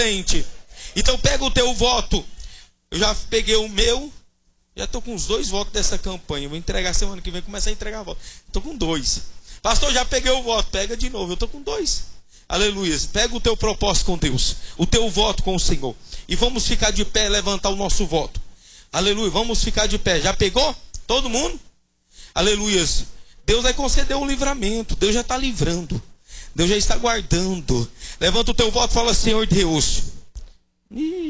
Então pega o teu voto. Eu já peguei o meu. Já estou com os 2 votos dessa campanha. Eu vou entregar semana que vem, começar a entregar voto. Estou com 2. Pastor, já peguei o voto. Pega de novo. Eu estou com 2. Aleluia. Pega o teu propósito com Deus. O teu voto com o Senhor. E vamos ficar de pé e levantar o nosso voto. Aleluia. Vamos ficar de pé. Já pegou? Todo mundo? Aleluia. Deus vai conceder um livramento. Deus já está livrando. Deus já está guardando. Levanta o teu voto e fala: Senhor Deus.